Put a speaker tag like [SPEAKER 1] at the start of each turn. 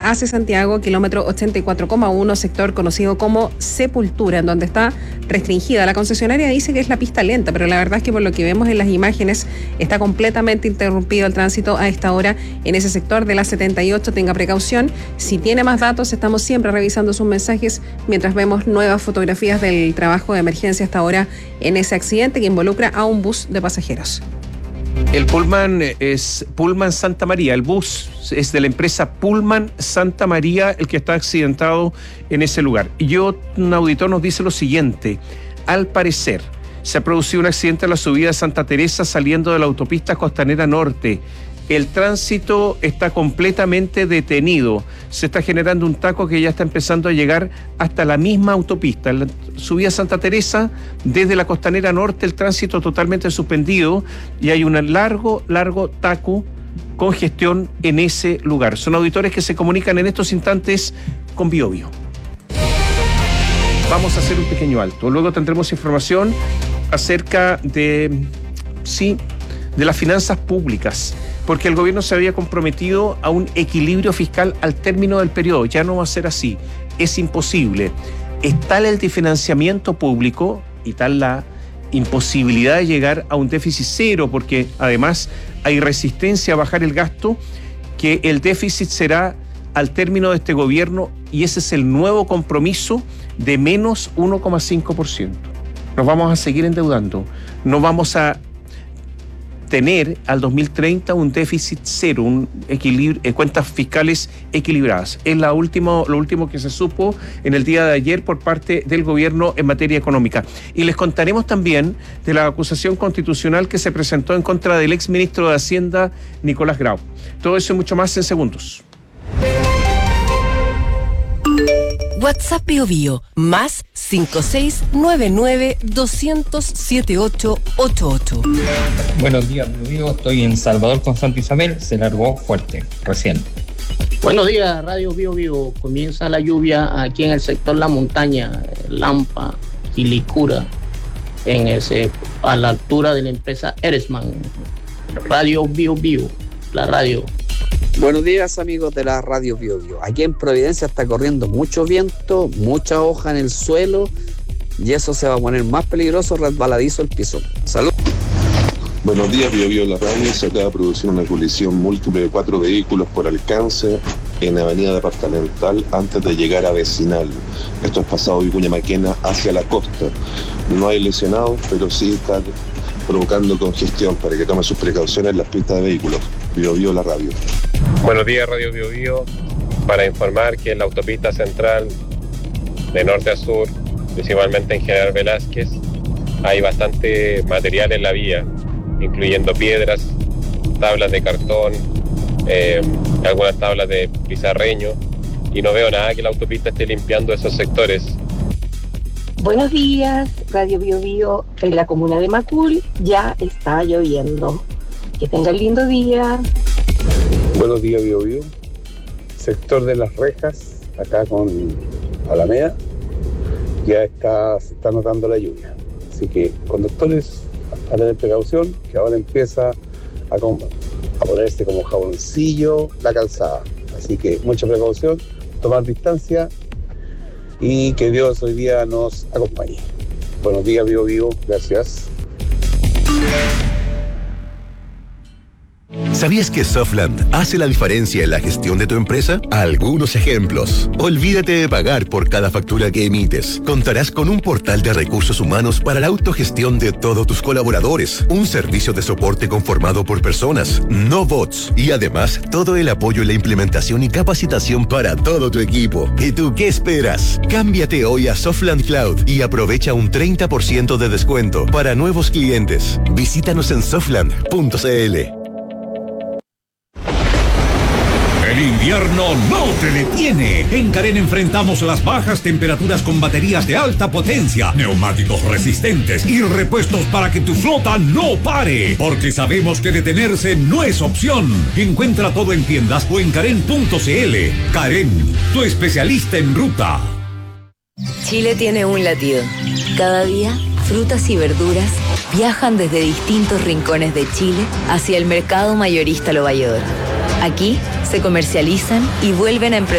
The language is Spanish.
[SPEAKER 1] hacia Santiago, kilómetro 84,1, sector conocido como Sepultura, en donde está restringida. La concesionaria dice que es la pista lenta, pero la verdad es que por lo que vemos en las imágenes está completamente interrumpido el tránsito a esta hora en ese sector de la 78. Tenga precaución. Si tiene más datos, estamos siempre revisando sus mensajes mientras vemos nuevas fotografías del trabajo de emergencia hasta ahora en ese accidente que involucra a un bus de pasajeros.
[SPEAKER 2] El Pullman es Pullman Santa María, el bus es de la empresa Pullman Santa María el que está accidentado en ese lugar. Y un auditor nos dice lo siguiente: al parecer se ha producido un accidente en la subida de Santa Teresa saliendo de la autopista Costanera Norte. El tránsito está completamente detenido. Se está generando un taco que ya está empezando a llegar hasta la misma autopista. En la subida a Santa Teresa, desde la Costanera Norte, el tránsito totalmente suspendido y hay un largo taco, congestión en ese lugar. Son auditores que se comunican en estos instantes con Biobío. Vamos a hacer un pequeño alto. Luego tendremos información acerca de las finanzas públicas, porque el gobierno se había comprometido a un equilibrio fiscal al término del periodo. Ya no va a ser así, es imposible. Es tal el desfinanciamiento público y tal la imposibilidad de llegar a un déficit cero, porque además hay resistencia a bajar el gasto, que el déficit será al término de este gobierno, y ese es el nuevo compromiso de menos 1,5%. Nos vamos a seguir endeudando, no vamos a tener al 2030 un déficit cero, un equilibrio, cuentas fiscales equilibradas. Es lo último que se supo en el día de ayer por parte del gobierno en materia económica. Y les contaremos también de la acusación constitucional que se presentó en contra del exministro de Hacienda, Nicolás Grau. Todo eso y mucho más en segundos.
[SPEAKER 3] WhatsApp Biobío, más 5699-200-7888.
[SPEAKER 4] Buenos días, Biobío. Estoy en Salvador con Santa Isabel. Se largó fuerte, recién.
[SPEAKER 5] Buenos días, Radio Biobío. Comienza la lluvia aquí en el sector La Montaña, Lampa, Quilicura, a la altura de la empresa Eresman. Radio Biobío, la radio.
[SPEAKER 6] Buenos días, amigos de la Radio Biobío. Aquí en Providencia está corriendo mucho viento, mucha hoja en el suelo, y eso se va a poner más peligroso, resbaladizo el piso. ¡Salud!
[SPEAKER 7] Buenos días, Biobío, la radio. Se acaba de producir una colisión múltiple de 4 vehículos por alcance en Avenida Departamental antes de llegar a Vecinal. Esto es pasado Vicuña Maquena hacia la costa. No hay lesionados, pero sí está provocando congestión para que tome sus precauciones en las pistas de vehículos. Biobío, la radio.
[SPEAKER 8] Buenos días, Radio Biobío, para informar que en la autopista central de norte a sur, principalmente en General Velázquez, hay bastante material en la vía, incluyendo piedras, tablas de cartón, algunas tablas de pizarreño, y no veo nada que la autopista esté limpiando esos sectores.
[SPEAKER 9] Buenos días, Radio Biobío. En la comuna de Macul ya está lloviendo. Que tengan lindo día.
[SPEAKER 10] Buenos días, Biobío. Sector de Las Rejas, acá con Alameda, ya se está notando la lluvia. Así que, conductores, a tener precaución, que ahora empieza a ponerse como jaboncillo la calzada. Así que, mucha precaución, tomar distancia y que Dios hoy día nos acompañe. Buenos días, Biobío. Gracias.
[SPEAKER 11] ¿Sabías que Softland hace la diferencia en la gestión de tu empresa? Algunos ejemplos. Olvídate de pagar por cada factura que emites. Contarás con un portal de recursos humanos para la autogestión de todos tus colaboradores, un servicio de soporte conformado por personas, no bots, y además todo el apoyo en la implementación y capacitación para todo tu equipo. ¿Y tú qué esperas? Cámbiate hoy a Softland Cloud y aprovecha un 30% de descuento para nuevos clientes. Visítanos en softland.cl.
[SPEAKER 12] El invierno no te detiene. En Carén enfrentamos las bajas temperaturas con baterías de alta potencia, neumáticos resistentes y repuestos para que tu flota no pare. Porque sabemos que detenerse no es opción. Encuentra todo en tiendas o en Carén.cl. Carén, tu especialista en ruta.
[SPEAKER 3] Chile tiene un latido. Cada día, frutas y verduras viajan desde distintos rincones de Chile hacia el mercado mayorista Lo Valledor. Aquí se comercializan y vuelven a